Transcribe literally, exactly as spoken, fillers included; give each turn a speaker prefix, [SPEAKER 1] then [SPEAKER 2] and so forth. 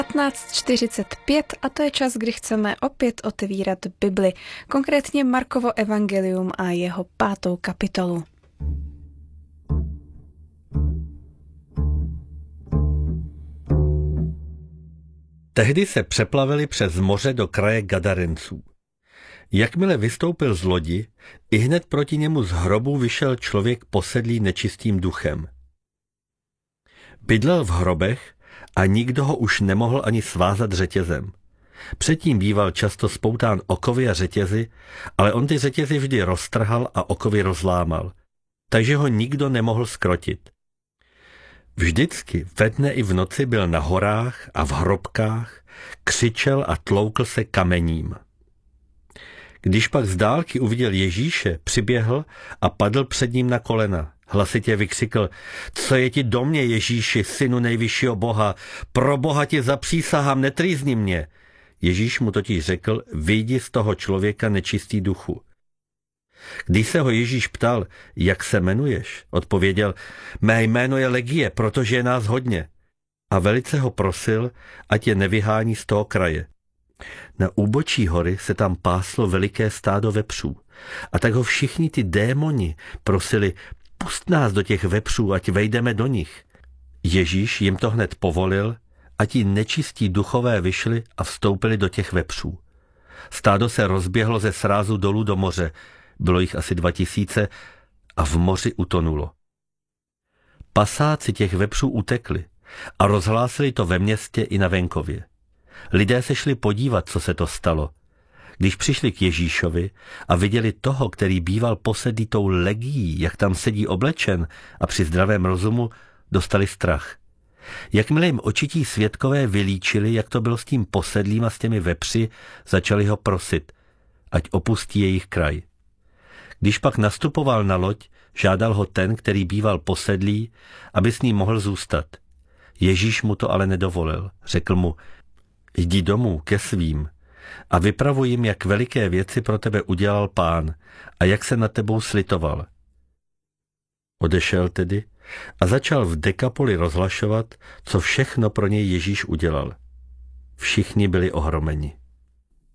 [SPEAKER 1] patnáct čtyřicet pět a to je čas, kdy chceme opět otevírat Bibli, konkrétně Markovo evangelium a jeho pátou kapitolu.
[SPEAKER 2] Tehdy se přeplavili přes moře do kraje Gadarenců. Jakmile vystoupil z lodi, ihned proti němu z hrobu vyšel člověk posedlý nečistým duchem. Bydlel v hrobech a nikdo ho už nemohl ani svázat řetězem. Předtím býval často spoután okovy a řetězy, ale on ty řetězy vždy roztrhal a okovy rozlámal, takže ho nikdo nemohl zkrotit. Vždycky ve dne i v noci byl na horách a v hrobkách, křičel a tloukl se kamením. Když pak z dálky uviděl Ježíše, přiběhl a padl před ním na kolena. Hlasitě vykřikl: Co je ti do mě, Ježíši, synu nejvyššího Boha? Pro Boha ti zapřísahám, netrýzni mě. Ježíš mu totiž řekl: Vyjdi z toho člověka, nečistý duchu. Když se ho Ježíš ptal: Jak se jmenuješ? Odpověděl: Mé jméno je Legie, protože je nás hodně. A velice ho prosil, ať je nevyhání z toho kraje. Na úbočí hory se tam páslo veliké stádo vepřů. A tak ho všichni ty démoni prosili: Pust nás do těch vepřů, ať vejdeme do nich. Ježíš jim to hned povolil a ti nečistí duchové vyšli a vstoupili do těch vepřů. Stádo se rozběhlo ze srázu dolů do moře, bylo jich asi dva tisíce a v moři utonulo. Pasáci těch vepřů utekli a rozhlásili to ve městě i na venkově. Lidé se šli podívat, co se to stalo. Když přišli k Ježíšovi a viděli toho, který býval posedlý tou legií, jak tam sedí oblečen a při zdravém rozumu, dostali strach. Jakmile jim očití svědkové vylíčili, jak to bylo s tím posedlým a s těmi vepři, začali ho prosit, ať opustí jejich kraj. Když pak nastupoval na loď, žádal ho ten, který býval posedlý, aby s ním mohl zůstat. Ježíš mu to ale nedovolil. Řekl mu: Jdi domů ke svým a vypravuj jim, jak veliké věci pro tebe udělal Pán a jak se nad tebou slitoval. Odešel tedy a začal v Dekapoli rozhlašovat, co všechno pro něj Ježíš udělal. Všichni byli ohromeni.